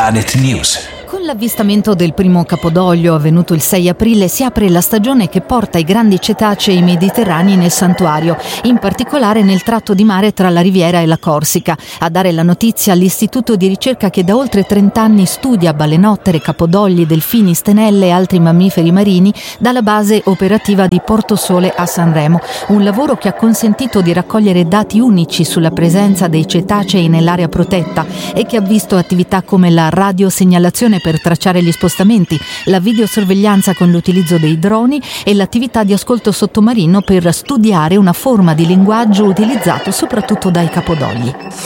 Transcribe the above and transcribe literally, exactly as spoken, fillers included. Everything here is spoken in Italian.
Planet News. Con l'avvistamento del primo capodoglio avvenuto il sei aprile si apre la stagione che porta i grandi cetacei mediterranei nel santuario, in particolare nel tratto di mare tra la Riviera e la Corsica. A dare la notizia l'istituto di ricerca che da oltre trenta anni studia balenottere, capodogli, delfini, stenelle e altri mammiferi marini dalla base operativa di Portosole a Sanremo. Un lavoro che ha consentito di raccogliere dati unici sulla presenza dei cetacei nell'area protetta e che ha visto attività come la radiosegnalazione per tracciare gli spostamenti, la videosorveglianza con l'utilizzo dei droni e l'attività di ascolto sottomarino per studiare una forma di linguaggio utilizzato soprattutto dai capodogli.